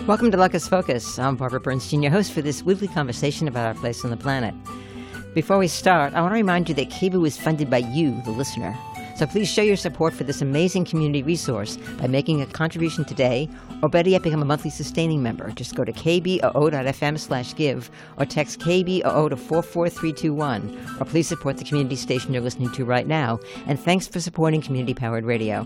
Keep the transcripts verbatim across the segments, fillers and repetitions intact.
Welcome to Locus Focus. I'm Barbara Bernstein, your host for this weekly conversation about our place on the planet. Before we start, I want to remind you that K B O O is funded by you, the listener. So please show your support for this amazing community resource by making a contribution today, or better yet, become a monthly sustaining member. Just go to kboo.fm slash give, or text K B O O to four four three two one, or please support the community station you're listening to right now. And thanks for supporting community-powered radio.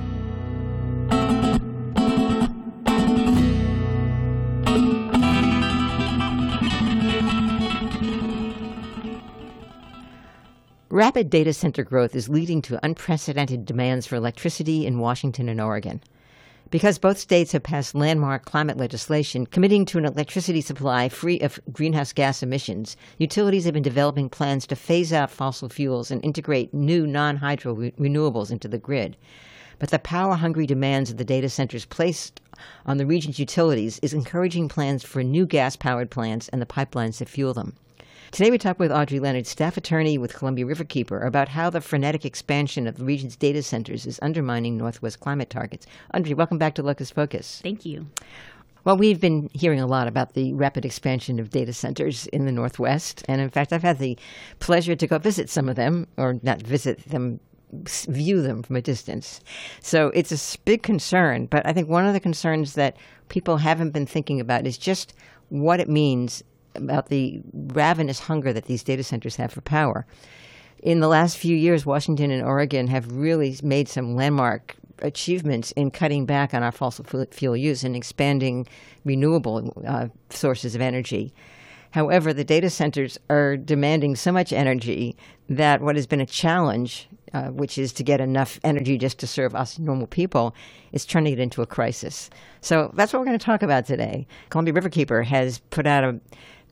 Rapid data center growth is leading to unprecedented demands for electricity in Washington and Oregon. Because both states have passed landmark climate legislation committing to an electricity supply free of greenhouse gas emissions, utilities have been developing plans to phase out fossil fuels and integrate new non-hydro re- renewables into the grid. But the power-hungry demands of the data centers placed on the region's utilities is encouraging plans for new gas-powered plants and the pipelines that fuel them. Today we talk with Audrey Leonard, staff attorney with Columbia Riverkeeper, about how the frenetic expansion of the region's data centers is undermining Northwest climate targets. Audrey, welcome back to Locus Focus. Thank you. Well, we've been hearing a lot about the rapid expansion of data centers in the Northwest. And in fact, I've had the pleasure to go visit some of them, or not visit them, view them from a distance. So it's a big concern. But I think one of the concerns that people haven't been thinking about is just what it means about the ravenous hunger that these data centers have for power. In the last few years, Washington and Oregon have really made some landmark achievements in cutting back on our fossil fuel use and expanding renewable uh, sources of energy. However, the data centers are demanding so much energy that what has been a challenge, uh, which is to get enough energy just to serve us normal people, is turning it into a crisis. So that's what we're going to talk about today. Columbia Riverkeeper has put out a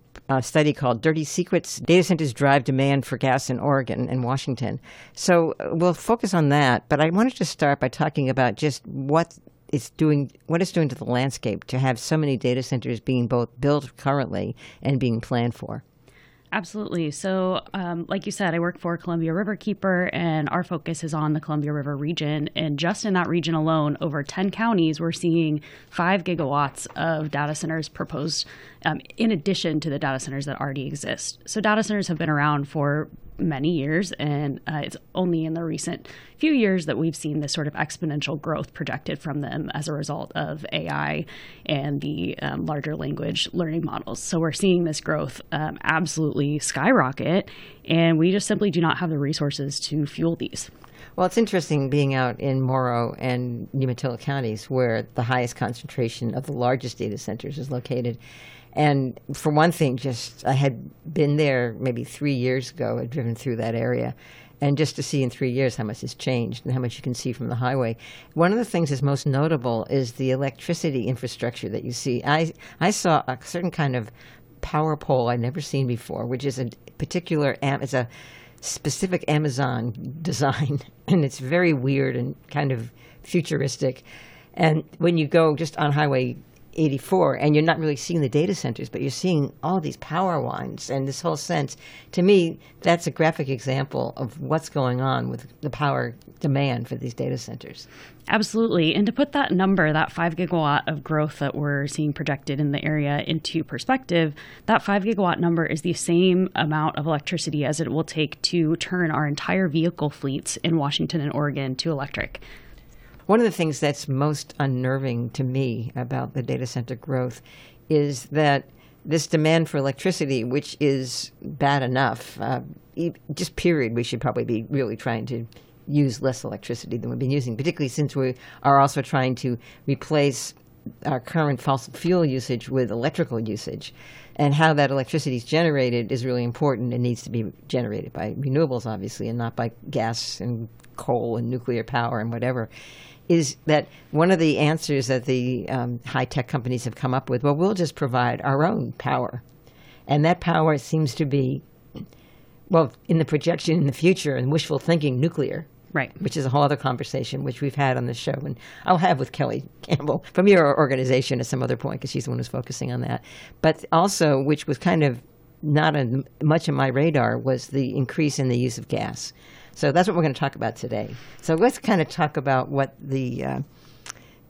A study called Dirty Secrets, Data Centers Drive Demand for Gas in Oregon and Washington. So uh, we'll focus on that, but I wanted to start by talking about just what it's doing, what it's doing to the landscape to have so many data centers being both built currently and being planned for. Absolutely. So um, like you said, I work for Columbia Riverkeeper, and our focus is on the Columbia River region. And just in that region alone, over ten counties, we're seeing five gigawatts of data centers proposed um, in addition to the data centers that already exist. So data centers have been around for many years, and uh, it's only in the recent few years that we've seen this sort of exponential growth projected from them as a result of A I and the um, larger language learning models. So we're seeing this growth um, absolutely skyrocket, and we just simply do not have the resources to fuel these. Well, it's interesting being out in Morrow and Umatilla counties where the highest concentration of the largest data centers is located. And for one thing, just I had been there maybe three years ago. I'd driven through that area. And just to see in three years how much has changed and how much you can see from the highway. One of the things that's most notable is the electricity infrastructure that you see. I, I saw a certain kind of power pole I'd never seen before, which is a particular, it's a specific Amazon design. And it's very weird and kind of futuristic. And when you go just on Highway eighty-four, and you're not really seeing the data centers, but you're seeing all these power lines and this whole sense. To me, that's a graphic example of what's going on with the power demand for these data centers. Absolutely. And to put that number, that five gigawatt of growth that we're seeing projected in the area into perspective, that five gigawatt number is the same amount of electricity as it will take to turn our entire vehicle fleets in Washington and Oregon to electric. One of the things that's most unnerving to me about the data center growth is that this demand for electricity, which is bad enough, uh, just period, we should probably be really trying to use less electricity than we've been using, particularly since we are also trying to replace our current fossil fuel usage with electrical usage. And how that electricity is generated is really important. It needs to be generated by renewables, obviously, and not by gas and coal and nuclear power and whatever. Is that one of the answers that the um, high-tech companies have come up with? Well, we'll just provide our own power. And that power seems to be, well, in the projection in the future and wishful thinking, nuclear. Right. Which is a whole other conversation, which we've had on the show. And I'll have with Kelly Campbell from your organization at some other point, because she's the one who's focusing on that. But also, which was kind of not on much on my radar, was the increase in the use of gas. So that's what we're going to talk about today. So let's kind of talk about what the uh,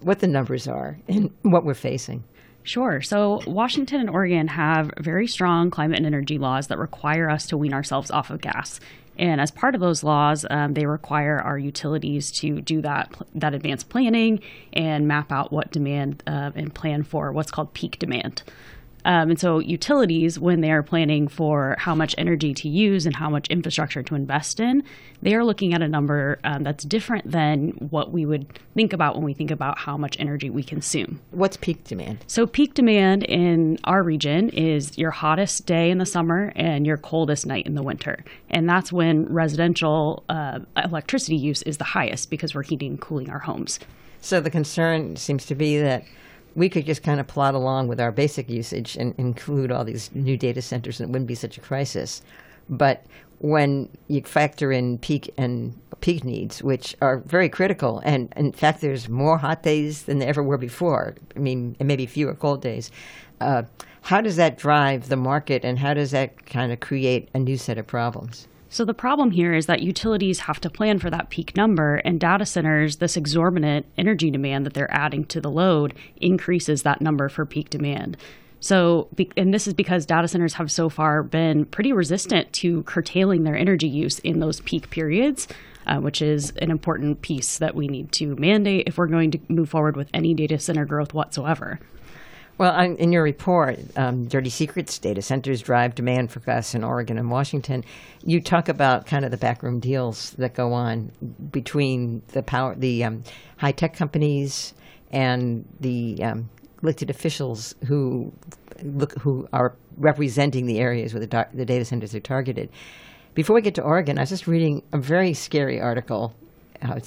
what the numbers are and what we're facing. Sure. So Washington and Oregon have very strong climate and energy laws that require us to wean ourselves off of gas. And as part of those laws, um, they require our utilities to do that that advanced planning and map out what demand uh, and plan for what's called peak demand. Um, and so utilities, when they are planning for how much energy to use and how much infrastructure to invest in, they are looking at a number um, that's different than what we would think about when we think about how much energy we consume. What's peak demand? So peak demand in our region is your hottest day in the summer and your coldest night in the winter. And that's when residential uh, electricity use is the highest because we're heating and cooling our homes. So the concern seems to be that we could just kind of plod along with our basic usage and include all these new data centers, and it wouldn't be such a crisis. But when you factor in peak and peak needs, which are very critical, and in fact, there's more hot days than there ever were before. I mean, and maybe fewer cold days. Uh, how does that drive the market, and how does that kind of create a new set of problems? So the problem here is that utilities have to plan for that peak number, and data centers, this exorbitant energy demand that they're adding to the load, increases that number for peak demand. So, and this is because data centers have so far been pretty resistant to curtailing their energy use in those peak periods, uh, which is an important piece that we need to mandate if we're going to move forward with any data center growth whatsoever. Well, in your report, um, Dirty Secrets, Data Centers Drive Demand for Gas in Oregon and Washington, you talk about kind of the backroom deals that go on between the power, the um, high-tech companies and the um, elected officials who look who are representing the areas where the, da- the data centers are targeted. Before we get to Oregon, I was just reading a very scary article. Uh,